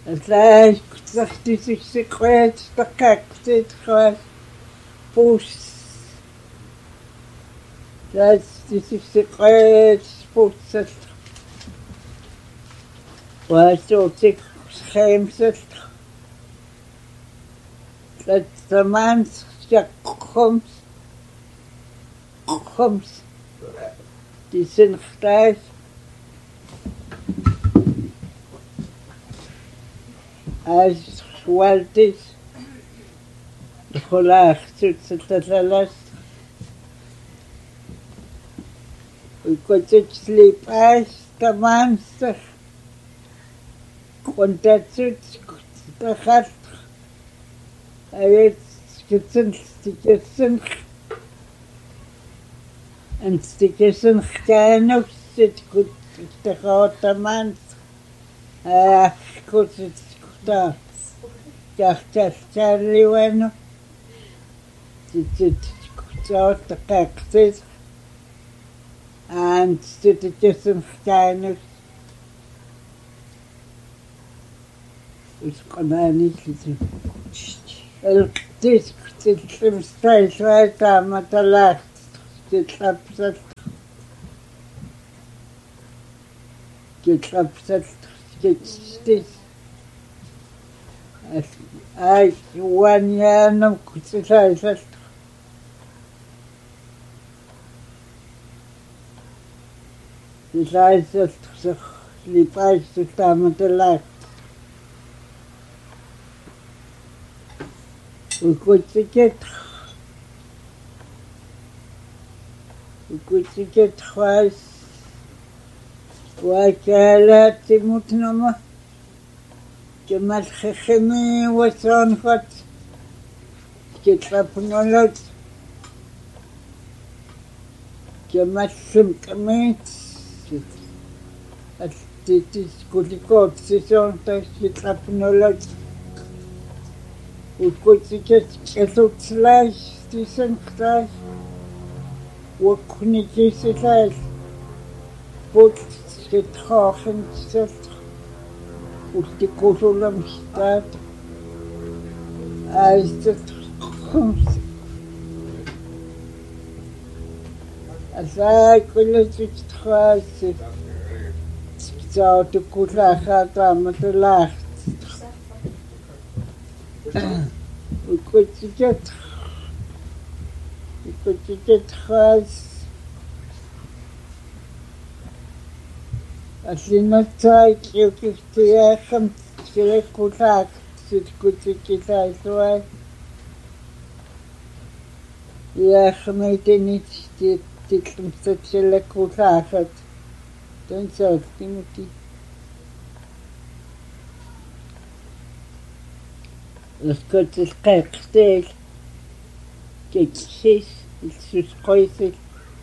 Atlai kutsartisiksi takaksit kwas pus tastisiksi pussat waasuutik skeemsat tatsamans jakkoms disinchtais as waltis kholaachtsut tatlalas ukotsit as tamans kontatsut tahat ayet skitsen en stikesen kanus sit kut tahotamans kutsit kuta jahtastarli bueno sit kutsot kaksis and stikesen kanus usqanani sit el tis sit stai matala kitlapsat kitstis ay wanyanam kutsaisat kisaisat lipais tamatala ukutsit khwas وكالات متنمة كما الخخمي وصنفت كتلابنولوت كما السمكميت التيتيس كوليكوت سيسونتاس كتلابنولوت وكوتسيكت كتوت سلاش تيسنختاش وكنيكي سلاش بوت Getragen zet, uit de kozolamstaat, uit het komst. Als ik wil het trouwens, zou de koela gaat aan met de laag. Ik weet het trouwens. Asinatsai kiukiftiacham silekutak sitkutikisaisuai. Iachmeitinit titlumsat silekutakat. Tensat timuti. Laskotis kaikstel. Keksis, ilsusqoisil.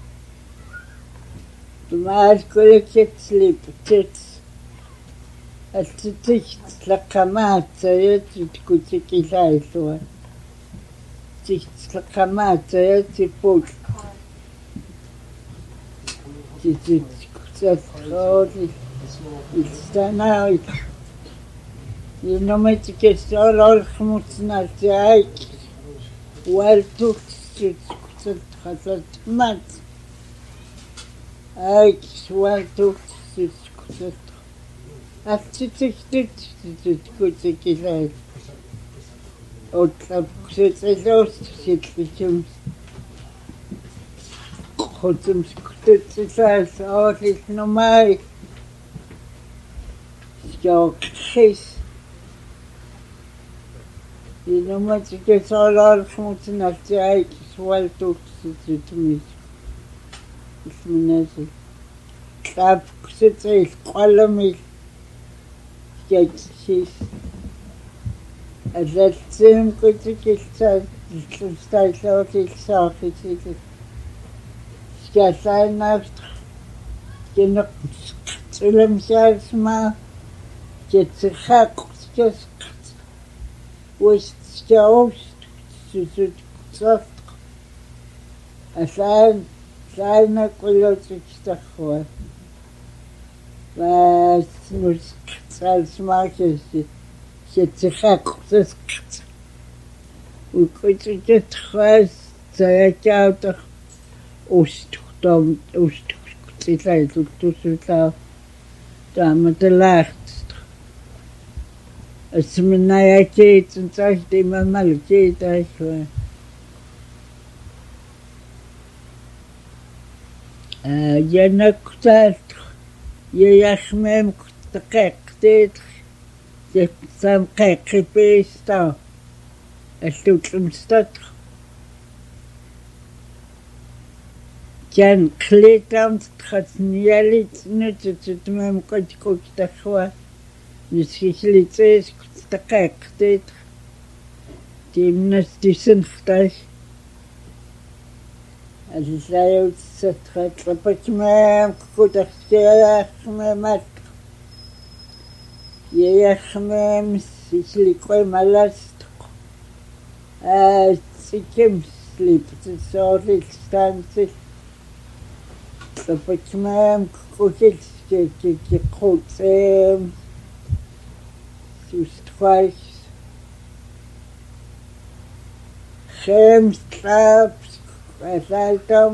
Tomás kolekset slip tits atticht laqamatsa yatikutsikilaisua ticht laqamatsa yatipul titikutsatqoli ilstanai yinometikesol khmutsnaltaik waltuk titikutsatqatsatmat Ay, suelto, siskuset. Attitiktit, siskutikilai. Otlapkusetselos, sitlitum. Kotum skutetsisas, orlis nomai. Skjokis. Yinomatikesol orkhmutnaltaik, suelto, sisitumis. Isminasi. Klap kusitsis qalamil. Keksis. Azatsim kutikilsa. Staislautilsaakisitis. Skasainast. Kinok tsulamsiasma. Ketsikhaq. Skasqt. Wistskaust. Susutksast. Asan. Saina kulotsikstakhua. Vas nusktsal smakesi. Сетсихааққусасқарт уккутикатхаас саякаутар устуктом устуктилай туттусулаа тааматалаарт асминаякеит сантахти мамалкеитаахва янактаат яяхмем тақэқтит сам қэқиписта аллутлумстат Jan klitam tratnialit nututmem kotkoktakhwa nishihlitses taqaqtit timnas tisenxtaj Alisayut satratlapachmem kutarskiaxmemat Yeaxmem sishlikoi malast Sikim slip tsoril stansil Lapachmem kuchilski kutsem Sustreich Chemstraps Asaltom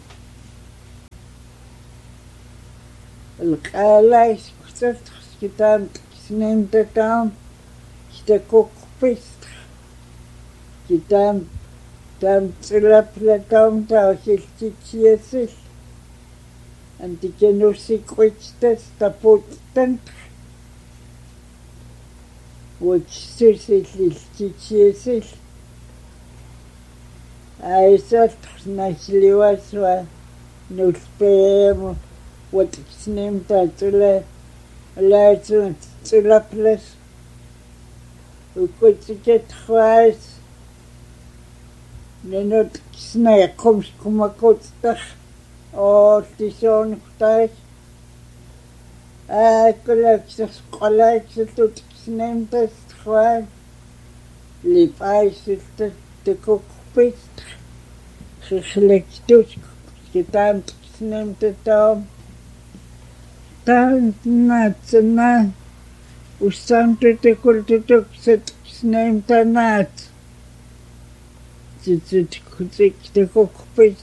Alqalais Kusatskitam Snimtatam Stakukpist Kitam Tam Tsilaplatom Tausiltichiesil Antigenusikwitstas Taputant Wuchsisililtichiesil Aisat Nashliwaswa Nulpem Watsnim Tatula Latun Tsilaplas Ukutiket Hwas Nenot Snayakoms Kumakotstach or Tison Htas Collections Collections Snimtas Hwas Lipaisis the cookpist Reflectus Kitam Snimtatom Tanatana Usanto te kultutuk set Snimtanat Zit kutik the cookpist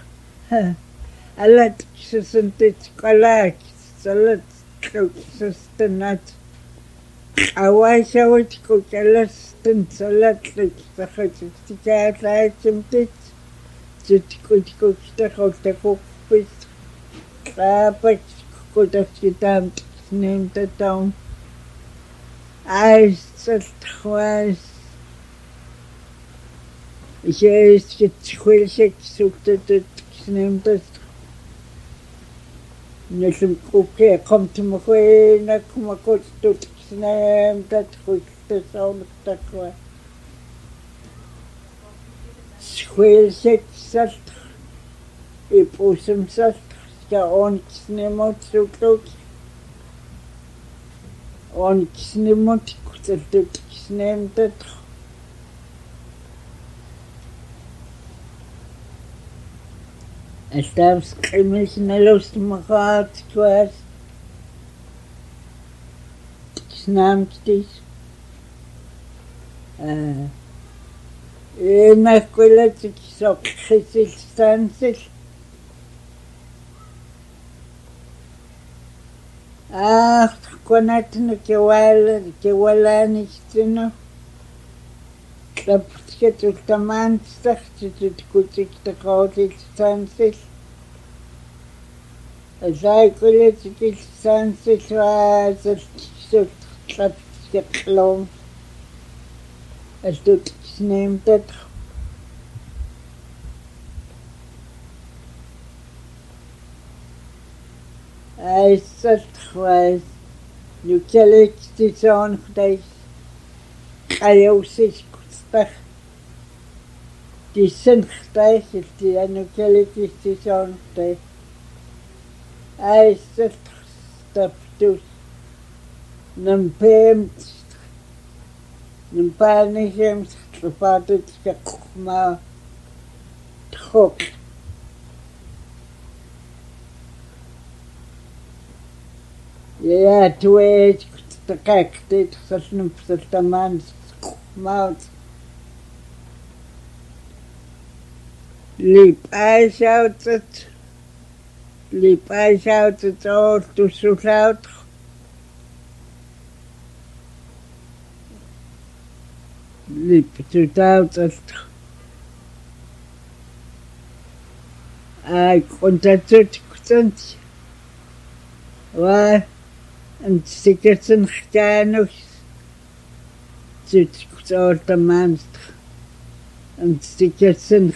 Alat Susantit Kalak Salat Sustanat Awashawit Kukalastan Salat Sahatika Simtit Zitkutka Hotapist Krapat Kutaskitam named the town. I said twice. Yes, it's Quilsik suited it named the Nishim Kuke come to my way, Nakumakot to name that which the sound of the cry. Quilsik salt, Ipusum salt, the on Snemot so close. On Snemot, the name that. Estava screaming na luz de my heart twice. Snamstis. Na escuela que só resistências. Conecta que wala nistino. Klapske tu taman stach tu kutik ta kautik sansil. Azai kulik sansil was so klapske klom. As tu named that. I said was you kellik dit on day. Ayusis Stach die Sinchtech ist die Anukelik die Sonntech. Eisset staptus Nampem Nampanichem Strapatit Kakma Trok Ja, tu eit تقاكتي تخسن بسلطمان موت لباشاوتت أول تسولاوت لبتوتاوتت كنت كنت وأنت سكتن ختانوش تتكتور تمامست أنت سكتن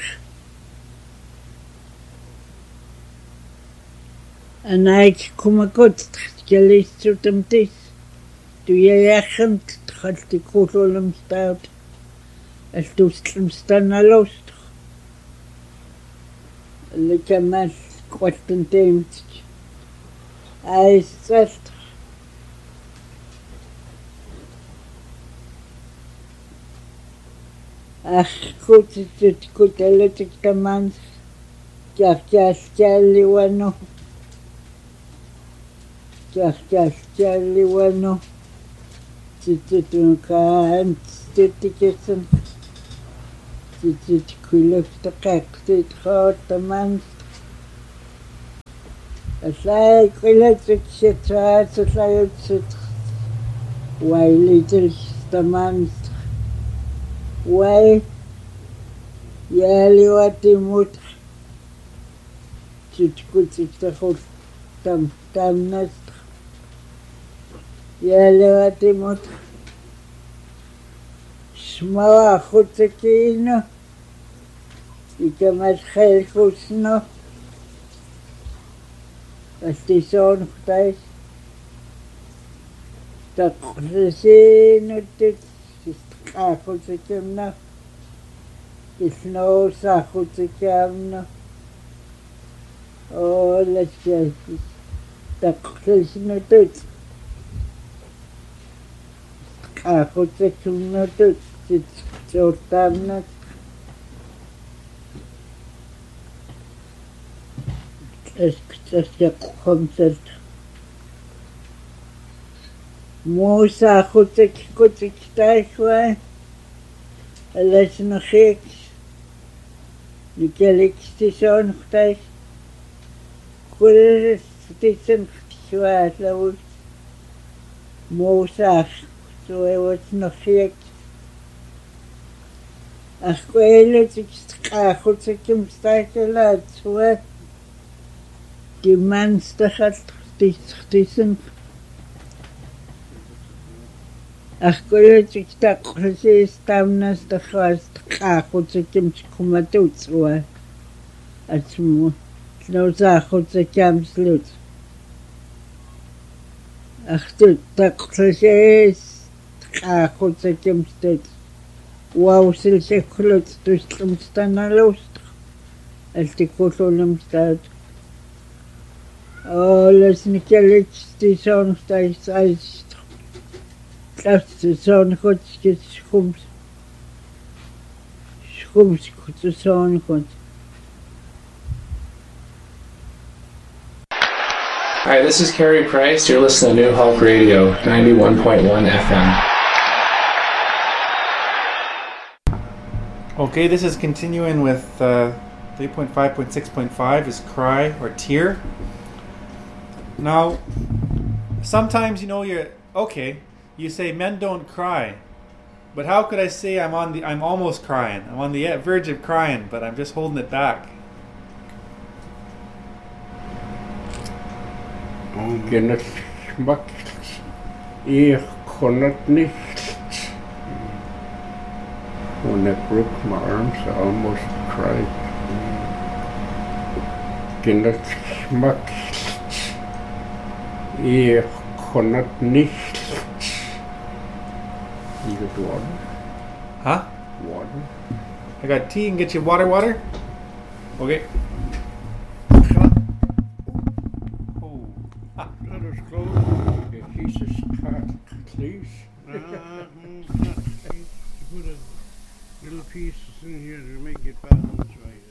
أنا كما كنت تخليستو تمتيس تويا ياخن تخلتي كولو المستاوت التوست المستانا لوست اللي كمان قوتن تيمتك سالت كنت لتك كمان كالي وانو كالي وانو كانت تتكسن تتكلف تقاق تتخوت تمان أسلاي قلتك شترات أسلاي تتخ وايلي تمان واي يالي واتي موت تتكل تخوت تم نست يالي واتي موت شما خودتكينو يكما تخيل خوشنو استيسون ختايش تقرسينو تتقا خودتكيمنا تسنو سا خودتكيمنا أولا شايفي تقرسينو خودتكيمنا تتشورتامنا اسكتشك خمسة موسى خودتك كنتك تايشوي ألاش نخيك نكاليك ستيشون ختايش كل ستيشون ختشوات لو موسى سوي وتنخيك أخويلتك خودتك مستاكلات سوي كمان استخدت ختيسن أخويلتك تقرسي استامنا استخواست خودتك مشكومتوت سوي أسمو لو خودتك مسلوت أختي تقرسي خودتك مستوت واوصل شكلت تسلم استنى لوست التكوتو لمستاد لسنكاليك ستيسون ختايس عايز ستيسون خودتك شخومس ستيسون خودتك. Hi, this is Carey Price. You're listening to New Hope Radio, 91.1 FM. Okay, this is continuing with 3.5.6.5 is cry or tear. Now, sometimes you say men don't cry, but how could I say I'm almost crying? I'm on the verge of crying, but I'm just holding it back. Gennet schmackt, konnet nicht. When I broke my arms, I almost cried. Gennet schmackt, konnet nicht. You got water? Huh? Water? I got tea and get you water? Okay. That is close. Jesus, please. You put a little piece in here to make it balance right.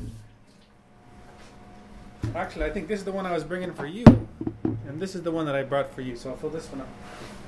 Actually, I think this is the one I was bringing for you, and this is the one that I brought for you, so I'll fill this one up.